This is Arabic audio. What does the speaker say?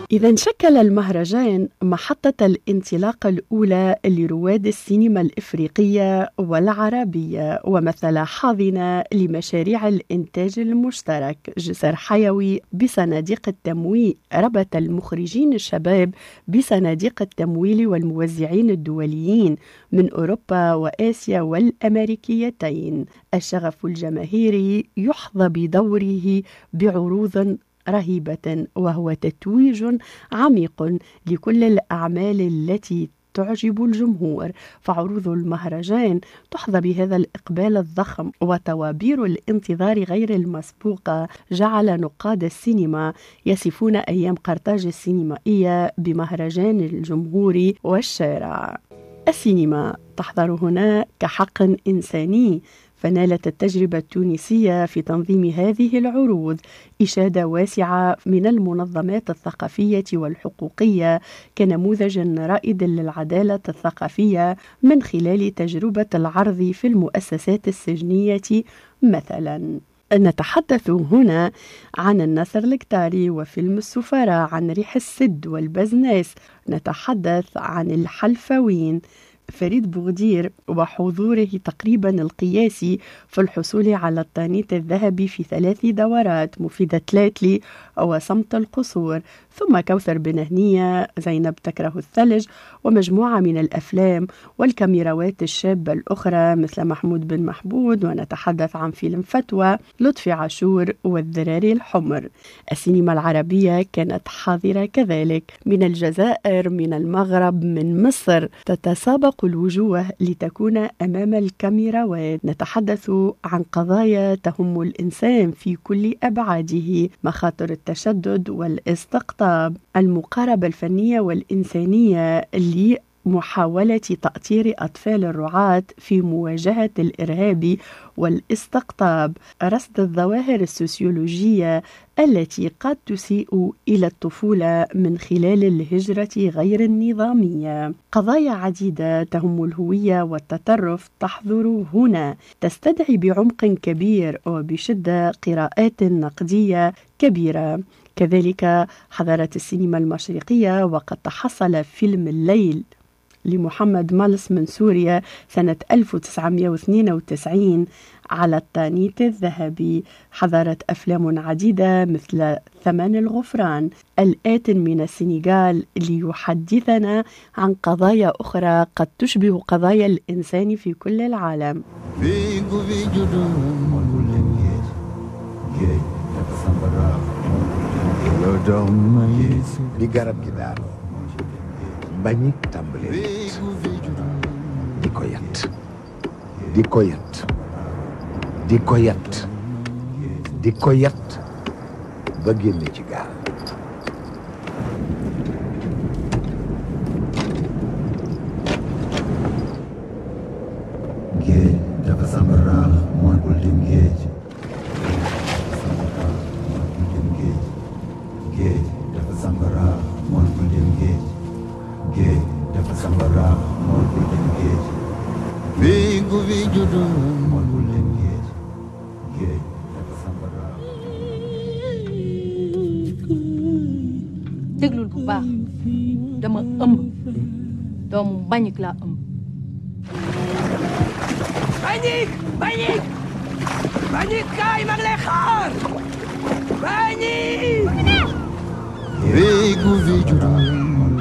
إذا شكل المهرجان محطة الانطلاق الأولى لرواد السينما الإفريقية والعربية، ومثل حاضنة لمشاريع الإنتاج المشترك، جسر حيوي بصناديق التمويل، ربط المخرجين الشباب بصناديق التمويل والموزعين الدوليين من أوروبا وآسيا والأمريكيتين. الشغف الجماهيري يحظى بدوره بعروض رهيبة، وهو تتويج عميق لكل الأعمال التي تعجب الجمهور. فعروض المهرجان تحظى بهذا الإقبال الضخم، وطوابير الانتظار غير المسبوقة جعل نقاد السينما يصفون أيام قرطاج السينمائية بمهرجان الجمهور والشارع. السينما تحضر هنا كحق إنساني، فنالت التجربة التونسية في تنظيم هذه العروض إشادة واسعة من المنظمات الثقافية والحقوقية كنموذج رائد للعدالة الثقافية من خلال تجربة العرض في المؤسسات السجنية مثلا. نتحدث هنا عن النصر الكتاري وفيلم السفراء، عن ريح السد والبزناس، نتحدث عن الحلفوين فريد بوغدير وحضوره تقريبا القياسي في الحصول على الطانيت الذهبي في 3 دورات، مفيدة تلاتلي وصمت القصور، ثم كوثر بن هنية، زينب تكره الثلج، ومجموعة من الأفلام والكاميراوات الشابة الأخرى مثل محمود بن محمود، ونتحدث عن فيلم فتوى، لطفي عاشور والذراري الحمر. السينما العربية كانت حاضرة كذلك، من الجزائر، من المغرب، من مصر، تتسابق الوجوه لتكون أمام الكاميراوات. نتحدث عن قضايا تهم الإنسان في كل أبعاده، مخاطر التشدد والاستقطاب، المقاربة الفنية والإنسانية لمحاولة تأطير أطفال الرعاة في مواجهة الإرهاب والاستقطاب، رصد الظواهر السوسيولوجية التي قد تسيء إلى الطفولة من خلال الهجرة غير النظامية. قضايا عديدة تهم الهوية والتطرف تحضر هنا، تستدعي بعمق كبير وبشدة قراءات نقدية كبيرة. كذلك حضرت السينما المشرقية، وقد تحصل فيلم الليل لمحمد مالس من سوريا سنة 1992 على الطانيت الذهبي. حضرت أفلام عديدة مثل ثمن الغفران الآت من السنغال ليحدثنا عن قضايا أخرى قد تشبه قضايا الإنسان في كل العالم. bañik tàmbale di ko yat di ko yat di ko yat di ko yat ba génne ci gaal. géej dafa sambaraax mooy bul dem géej. géej dafa sambaraax mooy bul dem géej. géej dafa sambara mool bul dem géej. fii gu fi juddu mool bul dem géej. géej dafa sambara. déglul bu baax, dama ëmb doomu Mbagnick laa ëmb. Mbagnick Mbagnick Mbagnick kaay mag lay xaar. Mbagnick. fii gu fi juddu